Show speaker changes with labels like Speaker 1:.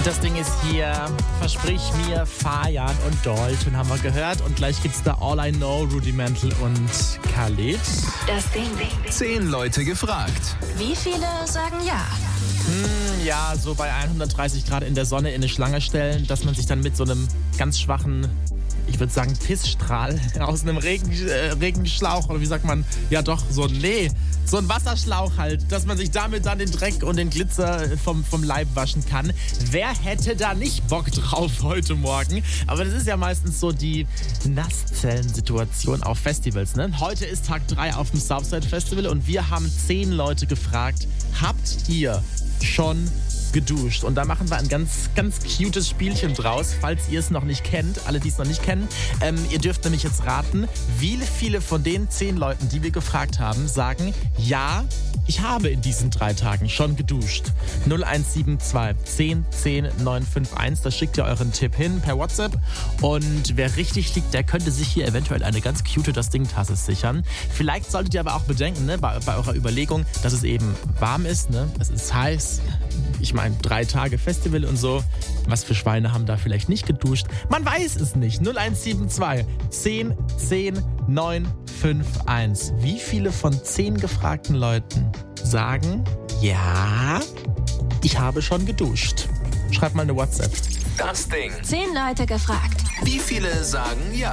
Speaker 1: Das Ding ist hier, versprich mir, Fajan und Dalton haben wir gehört. Und gleich gibt's da All I Know, Rudimental und Khalid.
Speaker 2: Das Ding.
Speaker 3: 10 Leute gefragt.
Speaker 2: Wie viele sagen ja?
Speaker 1: Ja, so bei 130 Grad in der Sonne in eine Schlange stellen, dass man sich dann mit so einem ganz schwachen, ich würde sagen Pissstrahl aus einem Regenschlauch, oder wie sagt man, ja doch, so ein Wasserschlauch halt, dass man sich damit dann den Dreck und den Glitzer vom Leib waschen kann. Wer hätte da nicht Bock drauf heute Morgen? Aber das ist ja meistens so die Nasszellen-Situation auf Festivals, ne? Heute ist Tag 3 auf dem Southside Festival und wir haben 10 Leute gefragt, habt ihr schon geduscht? Und da machen wir ein ganz, ganz cutes Spielchen draus, falls ihr es noch nicht kennt, alle, die es noch nicht kennen. Ihr dürft nämlich jetzt raten, wie viele von den 10 Leuten, die wir gefragt haben, sagen, ja, ich habe in diesen 3 Tagen schon geduscht. 0172 10 10 951, da schickt ihr euren Tipp hin per WhatsApp. Und wer richtig liegt, der könnte sich hier eventuell eine ganz cute Das Ding-Tasse sichern. Vielleicht solltet ihr aber auch bedenken, ne, bei eurer Überlegung, dass es eben warm ist, ne? Es ist heiß. Ich meine, 3 Tage Festival und so. Was für Schweine haben da vielleicht nicht geduscht? Man weiß es nicht. 0172 10 10 951. Wie viele von 10 gefragten Leuten sagen, ja, ich habe schon geduscht? Schreibt mal eine WhatsApp.
Speaker 3: Das Ding.
Speaker 2: 10 Leute gefragt.
Speaker 3: Wie viele sagen ja?